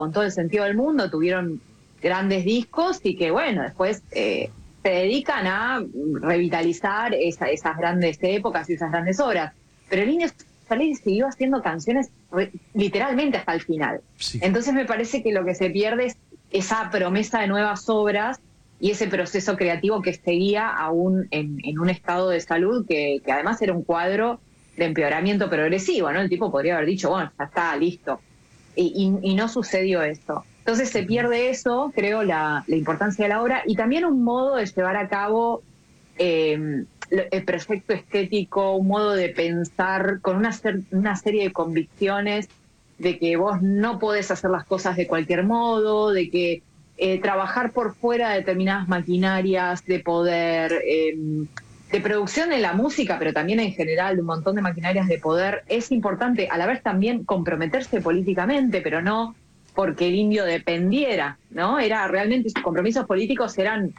con todo el sentido del mundo, tuvieron grandes discos y que, bueno, después se dedican a revitalizar esas grandes épocas y esas grandes obras. Pero el Indio Solari siguió haciendo canciones literalmente hasta el final. Sí. Entonces me parece que lo que se pierde es esa promesa de nuevas obras y ese proceso creativo que seguía aún en un estado de salud que además era un cuadro de empeoramiento progresivo, ¿no? El tipo podría haber dicho, bueno, ya está, listo. Y no sucedió eso. Entonces se pierde eso, creo, la importancia de la obra y también un modo de llevar a cabo el proyecto estético, un modo de pensar con una serie de convicciones de que vos no podés hacer las cosas de cualquier modo, de que trabajar por fuera de determinadas maquinarias de poder, de producción de la música, pero también en general de un montón de maquinarias de poder, es importante. A la vez también comprometerse políticamente, pero no porque el Indio dependiera, ¿no? Era realmente, sus compromisos políticos eran...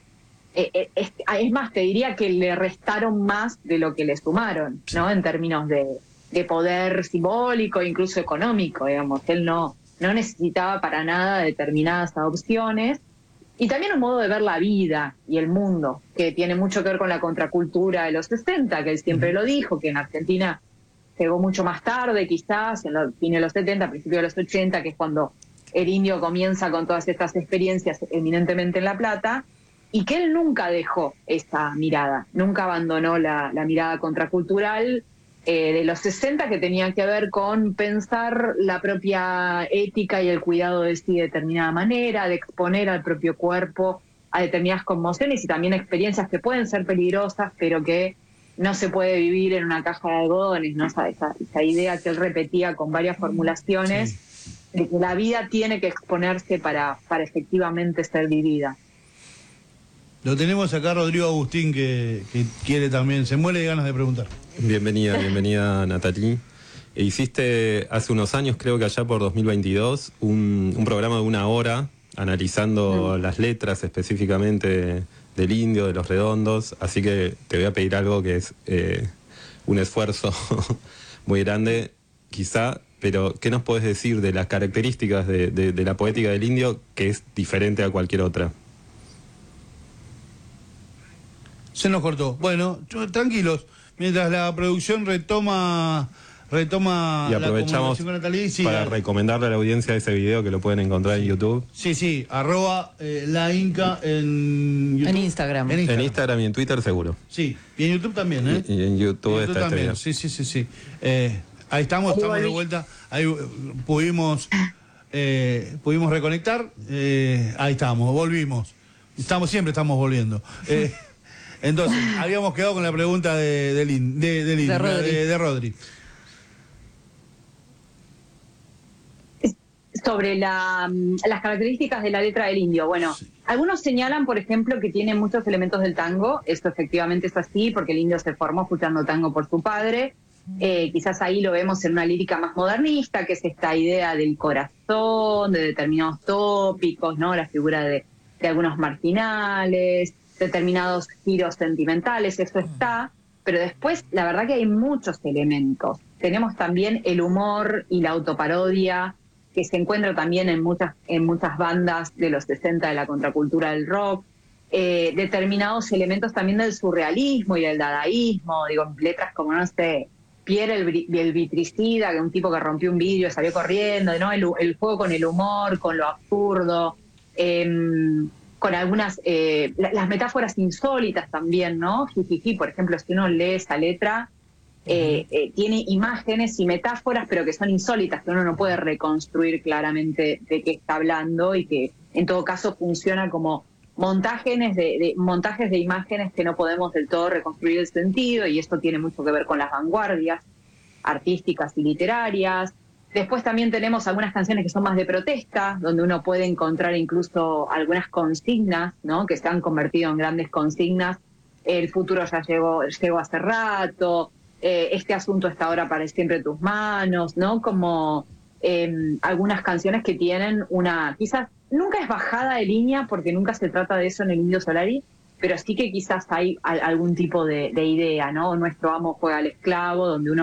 es más, te diría que le restaron más de lo que le sumaron, ¿no? En términos de poder simbólico, incluso económico, digamos. Él no necesitaba para nada determinadas adopciones. Y también un modo de ver la vida y el mundo, que tiene mucho que ver con la contracultura de los 60, que él siempre lo dijo, que en Argentina llegó mucho más tarde, quizás, en los fines de los 70, principios de los 80, que es cuando el Indio comienza con todas estas experiencias eminentemente en La Plata, y que él nunca dejó esa mirada, nunca abandonó la mirada contracultural de los 60, que tenía que ver con pensar la propia ética y el cuidado de sí de determinada manera, de exponer al propio cuerpo a determinadas conmociones y también experiencias que pueden ser peligrosas, pero que no se puede vivir en una caja de algodones, ¿no? Esa idea que él repetía con varias formulaciones, de que la vida tiene que exponerse para efectivamente ser vivida. Lo tenemos acá Rodrigo Agustín que quiere también, se muere de ganas de preguntar. Bienvenida Natalie. Hiciste hace unos años, creo que allá por 2022, un programa de 1 hora analizando las letras específicamente del Indio, de Los Redondos, así que te voy a pedir algo que es un esfuerzo muy grande, quizá, pero ¿qué nos podés decir de las características de la poética del Indio que es diferente a cualquier otra? Se nos cortó. Bueno, tranquilos. Mientras la producción retoma y aprovechamos la comunicación con Natalie, sí, para recomendarle a la audiencia ese video que lo pueden encontrar en YouTube. Sí, @la Inca en YouTube. En Instagram. En Instagram y en Twitter seguro. Sí, y en YouTube también, ¿eh? Y en YouTube está también. este video. Sí. Ahí estamos de vuelta. Ahí pudimos reconectar. Ahí estamos, volvimos. Siempre estamos volviendo. Entonces, habíamos quedado con la pregunta de Rodri. Sobre las características de la letra del Indio. Bueno, algunos señalan, por ejemplo, que tiene muchos elementos del tango. Esto efectivamente es así, porque el Indio se formó escuchando tango por su padre. Quizás ahí lo vemos en una lírica más modernista, que es esta idea del corazón, de determinados tópicos, ¿no? La figura de algunos marginales, determinados giros sentimentales, eso está, pero después la verdad que hay muchos elementos. Tenemos también el humor y la autoparodia, que se encuentra también en muchas bandas de los 60 de la contracultura del rock, determinados elementos también del surrealismo y del dadaísmo, digo, letras como, no sé, Pierre el vitricida, que es un tipo que rompió un vidrio y salió corriendo, ¿no? El juego con el humor, con lo absurdo, con algunas, las metáforas insólitas también, ¿no? Jijiji, por ejemplo, si uno lee esa letra, tiene imágenes y metáforas, pero que son insólitas, que uno no puede reconstruir claramente de qué está hablando y que en todo caso funciona como montajes de imágenes que no podemos del todo reconstruir el sentido, y esto tiene mucho que ver con las vanguardias artísticas y literarias. Después también tenemos algunas canciones que son más de protesta, donde uno puede encontrar incluso algunas consignas, ¿no? Que se han convertido en grandes consignas. El futuro ya llegó hace rato, este asunto está ahora para siempre en tus manos, ¿no? Como algunas canciones que tienen quizás nunca es bajada de línea, porque nunca se trata de eso en el Indio Solari, pero sí que quizás hay algún tipo de idea, ¿no? Nuestro amo juega al esclavo, donde uno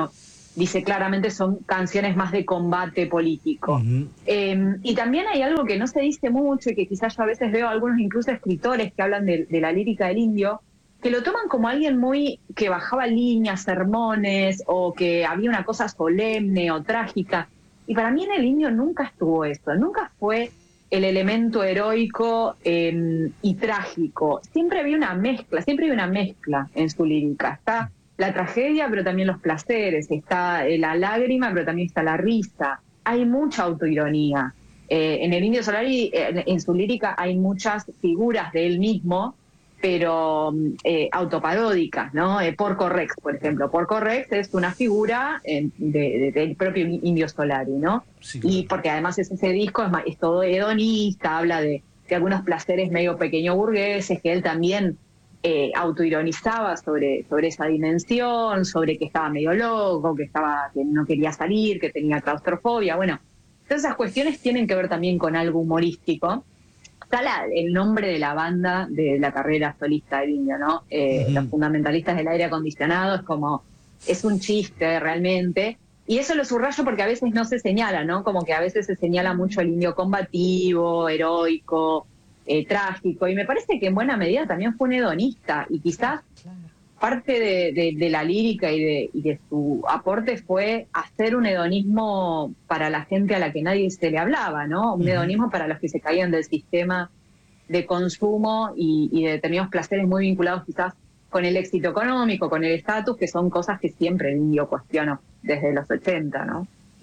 dice claramente son canciones más de combate político. Y también hay algo que no se dice mucho y que quizás yo a veces veo algunos incluso escritores que hablan de la lírica del indio, que lo toman como alguien muy que bajaba líneas, sermones, o que había una cosa solemne o trágica. Y para mí en el indio nunca estuvo eso, nunca fue el elemento heroico y trágico. Siempre había una mezcla en su lírica. Está la tragedia, pero también los placeres, está la lágrima, pero también está la risa. Hay mucha autoironía. En el Indio Solari, en su lírica, hay muchas figuras de él mismo, pero autoparódicas, ¿no? Porco Rex, por ejemplo. Porco Rex es una figura del propio Indio Solari, ¿no? Sí, claro. Y porque además ese disco es todo hedonista, habla de algunos placeres medio pequeño burgueses, que él también autoironizaba sobre esa dimensión, sobre que estaba medio loco, que no quería salir, que tenía claustrofobia. Bueno, todas esas cuestiones tienen que ver también con algo humorístico. Está el nombre de la banda de la carrera solista del indio, ¿no? Los fundamentalistas del aire acondicionado, es un chiste realmente. Y eso lo subrayo porque a veces no se señala, ¿no? Como que a veces se señala mucho el indio combativo, heroico, trágico. Y me parece que en buena medida también fue un hedonista. Y quizás parte de la lírica y de su aporte fue hacer un hedonismo para la gente a la que nadie se le hablaba, ¿no? Un hedonismo para los que se caían del sistema de consumo y de determinados placeres muy vinculados quizás con el éxito económico, con el estatus, que son cosas que siempre el indio cuestionó desde los 80, ¿no?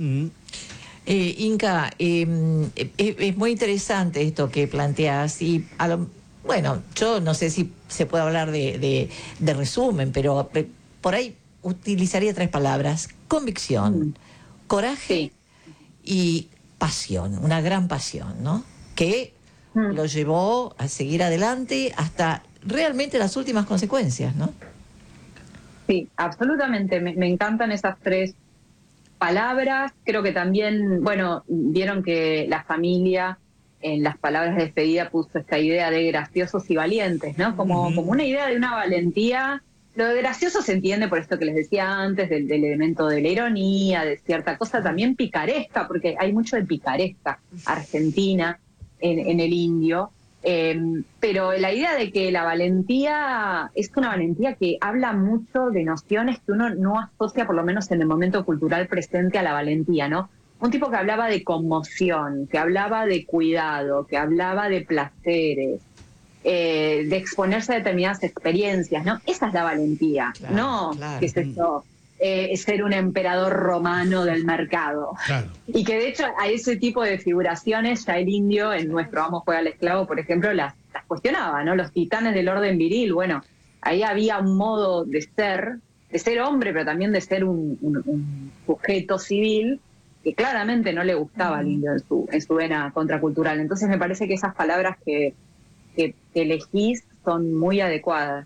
Inca, es muy interesante esto que planteas y bueno, yo no sé si se puede hablar de resumen, pero por ahí utilizaría 3 palabras: convicción, coraje y pasión, una gran pasión, ¿no? Que lo llevó a seguir adelante hasta realmente las últimas consecuencias, ¿no? Sí, absolutamente. Me encantan esas 3 palabras. Creo que también, bueno, vieron que la familia en las palabras de despedida puso esta idea de graciosos y valientes, ¿no? Como una idea de una valentía. Lo de gracioso se entiende por esto que les decía antes, del elemento de la ironía, de cierta cosa también picaresca, porque hay mucho de picaresca argentina en el indio. Pero la idea de que la valentía es una valentía que habla mucho de nociones que uno no asocia, por lo menos en el momento cultural presente, a la valentía, ¿no? Un tipo que hablaba de conmoción, que hablaba de cuidado, que hablaba de placeres, de exponerse a determinadas experiencias, ¿no? Esa es la valentía, qué sé yo, ser un emperador romano del mercado. Claro. Y que de hecho a ese tipo de figuraciones ya el indio en nuestro Vamos Juega al Esclavo, por ejemplo, las cuestionaba, ¿no? Los titanes del orden viril, bueno, ahí había un modo de ser hombre, pero también de ser un sujeto civil que claramente no le gustaba al indio en su vena contracultural. Entonces me parece que esas palabras que elegís son muy adecuadas.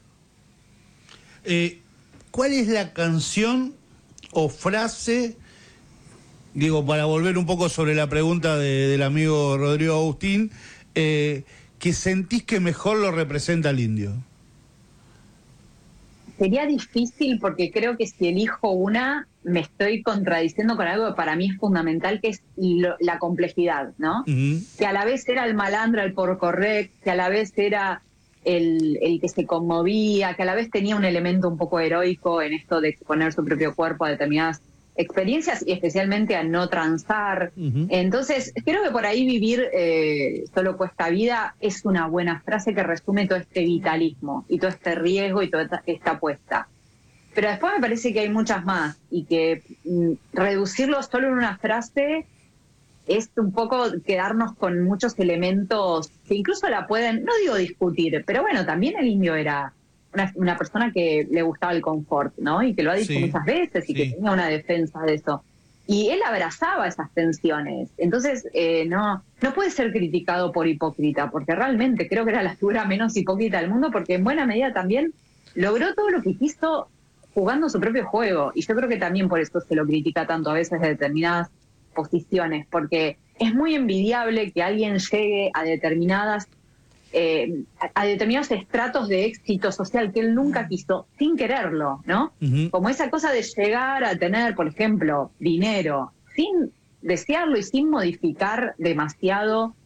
¿Cuál es la canción o frase, digo, para volver un poco sobre la pregunta del amigo Rodrigo Agustín, que sentís que mejor lo representa al indio? Sería difícil porque creo que si elijo una me estoy contradiciendo con algo que para mí es fundamental, que es la complejidad, ¿no? Que a la vez era el malandro, el porco rex, que a la vez era el que se conmovía, que a la vez tenía un elemento un poco heroico en esto de exponer su propio cuerpo a determinadas experiencias y especialmente a no transar. Entonces, creo que por ahí vivir solo cuesta vida es una buena frase que resume todo este vitalismo y todo este riesgo y toda esta apuesta. Pero después me parece que hay muchas más y que reducirlo solo en una frase es un poco quedarnos con muchos elementos que incluso la pueden, no digo discutir, pero bueno, también el indio era una persona que le gustaba el confort, ¿no? Y que lo ha dicho muchas veces y que tenía una defensa de eso. Y él abrazaba esas tensiones. Entonces, no puede ser criticado por hipócrita, porque realmente creo que era la figura menos hipócrita del mundo, porque en buena medida también logró todo lo que quiso jugando su propio juego. Y yo creo que también por eso se lo critica tanto a veces de determinadas posiciones, porque es muy envidiable que alguien llegue a determinadas a determinados estratos de éxito social que él nunca quiso, sin quererlo, ¿no? Como esa cosa de llegar a tener, por ejemplo, dinero, sin desearlo y sin modificar demasiado